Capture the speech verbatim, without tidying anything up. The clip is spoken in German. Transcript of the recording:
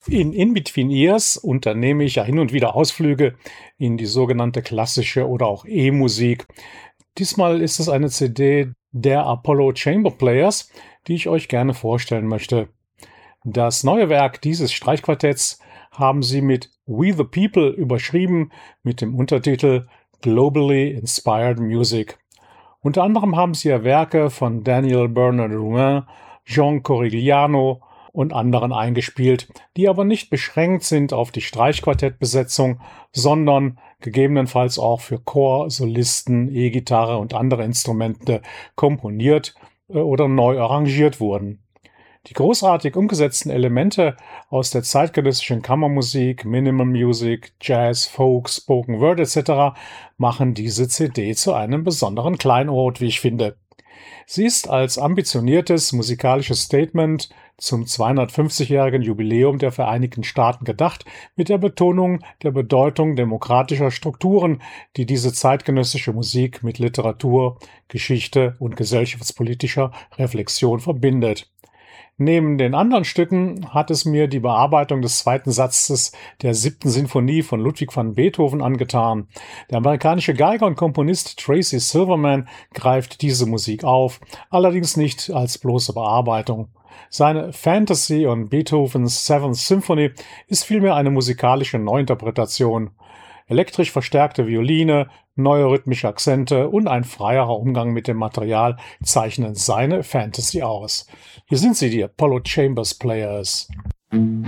In In-Between Ears unternehme ich ja hin und wieder Ausflüge in die sogenannte klassische oder auch E-Musik. Diesmal ist es eine C D der Apollo Chamber Players, die ich euch gerne vorstellen möchte. Das neue Werk dieses Streichquartetts haben sie mit We the People überschrieben, mit dem Untertitel Globally Inspired Music. Unter anderem haben sie ja Werke von Daniel Bernard-Rouin, Jean Corigliano und anderen eingespielt, die aber nicht beschränkt sind auf die Streichquartettbesetzung, sondern gegebenenfalls auch für Chor, Solisten, E-Gitarre und andere Instrumente komponiert äh, oder neu arrangiert wurden. Die großartig umgesetzten Elemente aus der zeitgenössischen Kammermusik, Minimal Music, Jazz, Folk, Spoken Word et cetera machen diese C D zu einem besonderen Kleinod, wie ich finde. Sie ist als ambitioniertes musikalisches Statement zum zweihundertfünfzigjährigen Jubiläum der Vereinigten Staaten gedacht, mit der Betonung der Bedeutung demokratischer Strukturen, die diese zeitgenössische Musik mit Literatur, Geschichte und gesellschaftspolitischer Reflexion verbindet. Neben den anderen Stücken hat es mir die Bearbeitung des zweiten Satzes der siebten Sinfonie von Ludwig van Beethoven angetan. Der amerikanische Geiger und Komponist Tracy Silverman greift diese Musik auf, allerdings nicht als bloße Bearbeitung. Seine Fantasy und Beethovens Seventh Symphony ist vielmehr eine musikalische Neuinterpretation. Elektrisch verstärkte Violine, neue rhythmische Akzente und ein freierer Umgang mit dem Material zeichnen seine Fantasy aus. Hier sind sie, die Apollo Chambers Players.